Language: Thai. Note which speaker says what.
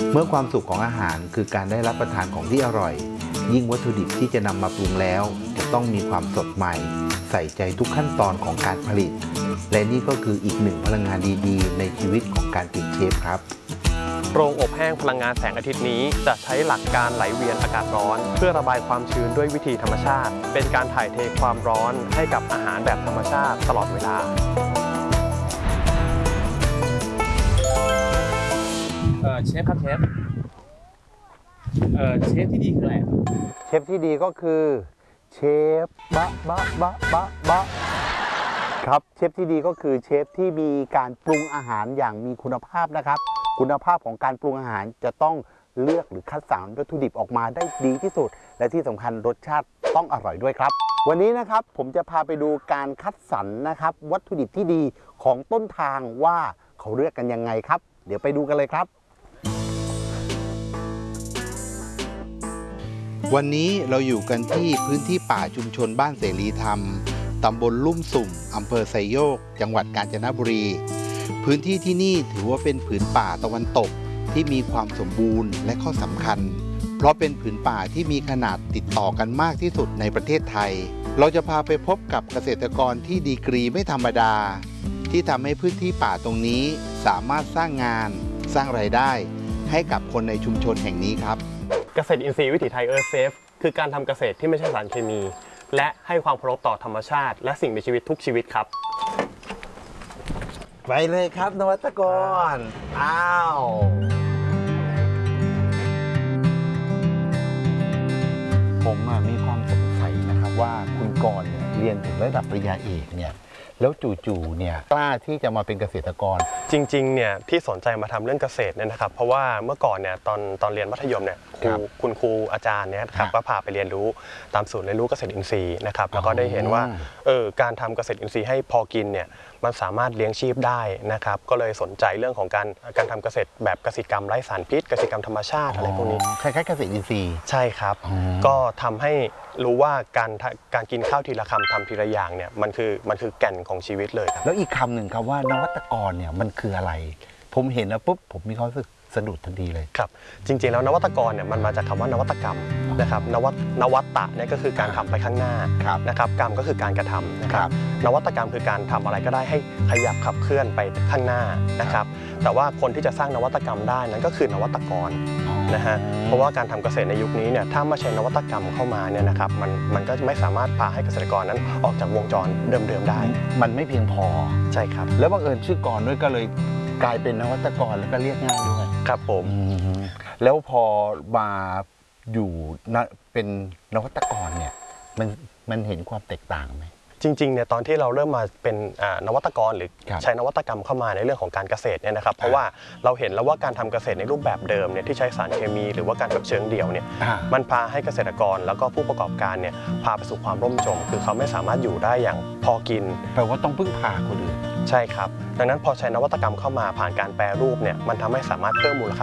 Speaker 1: เมื่อความสุขของอาหารคือการได้รับประทานของที่อร่อยยิ่งวัตถุดิบที่จะนำมาปรุงแล้วจะต้องมีความสดใหม่ใส่ใจทุกขั้นตอนของการผลิตและนี่ก็คืออีกหนึ่งพลังงานดีๆในชีวิตของการเป็นเชฟครับ
Speaker 2: โรงอบแห้งพลังงานแสงอาทิตย์นี้จะใช้หลักการไหลเวียนอากาศร้อนเพื่อระบายความชื้นด้วยวิธีธรรมชาติเป็นการถ่ายเทความร้อนให้กับอาหารแบบธรรมชาติตลอดเวลา
Speaker 3: เชฟครับเชฟเชฟที่ดีคืออะไรครับ
Speaker 1: เชฟที่ดีก็คือเชฟบะครับเชฟที่ดีก็คือเชฟที่มีการปรุงอาหารอย่างมีคุณภาพนะครับคุณภาพของการปรุงอาหารจะต้องเลือกหรือคัดสรรวัตถุดิบออกมาได้ดีที่สุดและที่สำคัญรสชาติต้องอร่อยด้วยครับวันนี้นะครับผมจะพาไปดูการคัดสรรนะครับวัตถุดิบที่ดีของต้นทางว่าเขาเลือกกันยังไงครับเดี๋ยวไปดูกันเลยครับวันนี้เราอยู่กันที่พื้นที่ป่าชุมชนบ้านเสรีธรรมตำบลลุ่มสุ่มอำเภอไซโยกจังหวัดกาญจนบุรีพื้นที่ที่นี่ถือว่าเป็นผืนป่าตะวันตกที่มีความสมบูรณ์และข้อสำคัญเพราะเป็นผืนป่าที่มีขนาดติดต่อกันมากที่สุดในประเทศไทยเราจะพาไปพบกับเกษตรกรที่ดีกรีไม่ธรรมดาที่ทำให้พื้นที่ป่าตรงนี้สามารถสร้างงานสร้างรายได้ให้กับคนในชุมชนแห่งนี้ครับ
Speaker 2: เกษตรอินทรีย์วิถีไทยเอิร์ธเซฟคือการทำเกษตรที่ไม่ใช่สารเคมีและให้ความเคารพต่อธรรมชาติและสิ่งมีชีวิตทุกชีวิตครับ
Speaker 1: ไปเลยครับนวัตกรอ้าวผมมีความสงสัยนะครับว่าคุณกรณ์เรียนถึงระดับปริญญาเอกเนี่ยแล้วจู่ๆเนี่ยกล้าที่จะมาเป็นเกษตรกรจ
Speaker 2: ริงๆเนี่ยที่สนใจมาทำเรื่องเกษตรเนี่ยนะครับเพราะว่าเมื่อก่อนเนี่ยตอนเรียนมัธยมเนี่ยคุณครูอาจารย์เนี่ยครับก็พาไปเรียนรู้ตามศูนย์เรียนรู้เกษตรอินทรีย์นะครับแล้วก็ได้เห็นว่าการทำเกษตรอินทรีย์ให้พอกินเนี่ยมันสามารถเลี้ยงชีพได้นะครับก็เลยสนใจเรื่องของการทำเกษตรแบบเกษตรกรรมไร้สารพิษเกษตรกรรมธรรมชาติอะไรพวกนี้
Speaker 1: คล้ายๆเกษตรอินทรีย์
Speaker 2: ใช่ครับก็ทำให้รู้ว่าการกินข้าวทีละคำทำทีละอย่างเนี่ยมันคือแก่นของชีวิตเลยครับ
Speaker 1: แล้วอีกคำหนึ่งครับว่านวัตกรเนี่ยมันคืออะไรผมเห็นแล้วปุ๊บผมมีความรู้สึกสะดุดทันทีเลย
Speaker 2: ครับจริงๆแล้วนวัตกรเนี่ยมันมาจากคำว่านวัตกรรมนะครับนวัตตะเนี่ยก็คือการทำไปข้างหน้านะครับกรรมก็คือการกระทำนะครับนวัตกรรมคือการทำอะไรก็ได้ให้ขยับขับเคลื่อนไปข้างหน้านะครับแต่ว่าคนที่จะสร้างนวัตกรรมได้นั้นก็คือนวัตกรนะฮะเพราะว่าการทำเกษตรในยุคนี้เนี่ยถ้าไม่ใช้นวัตกรรมเข้ามาเนี่ยนะครับมันก็ไม่สามารถพาให้เกษตรกรนั้นออกจากวงจรเดิมๆได้
Speaker 1: มันไม่เพียงพอ
Speaker 2: ใช่ครับ
Speaker 1: แล้วบังเอิญชื่อกรด้วยก็เลยกลายเป็นนวัตกรแล้วก็เรียกง่ายด้วย
Speaker 2: ครับผม
Speaker 1: แล้วพอมาอยู่เป็นนวัตกรเนี่ยมันเห็นความแตกต่างไหม
Speaker 2: จริงๆเนี่ยตอนที่เราเริ่มมาเป็นนวัตกรหรือใช้นวัตกรรมเข้ามาในเรื่องของการเกษตรเนี่ยนะครับเพราะว่าเราเห็นแล้วว่าการทำเกษตรในรูปแบบเดิมเนี่ยที่ใช้สารเคมีหรือว่าการแบบเชิงเดี่ยวเนี่ยมันพาให้เกษตรกรแล้วก็ผู้ประกอบการเนี่ยพาไปสู่ความร่มจมคือเขาไม่สามารถอยู่ได้อย่างพอกิน
Speaker 1: แปลว่าต้องพึ่งพาคนอื่น
Speaker 2: ใช่ครับดังนั้นพอใช้นวัตกรรมเข้ามาผ่านการแปรรูปเนี่ยมันทำให้สามารถเพิ่มมูลค่า